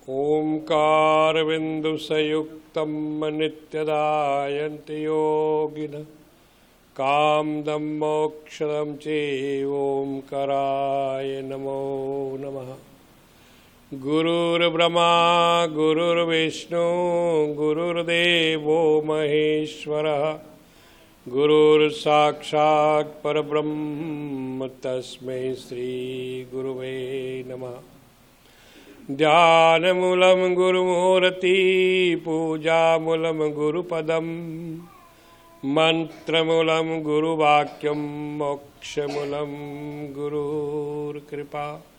ओंकारबिन्दुसंयुक्तं नित्यदायन्ति योगिनः कामदं मोक्षदं चैवोंकाराय नमो नमः। गुरुर्ब्रह्मा गुरुर्विष्णु गुरुर्देवो महेश्वरः गुरुर्साक्षात् परब्रह्म तस्मै श्री गुरुवे नमः। ध्यानमूलं गुरुमूर्ति पूजामूलं गुरुपदम् मंत्रमूलं गुरुवाक्यं मोक्षमूलं गुरुर्कृपा।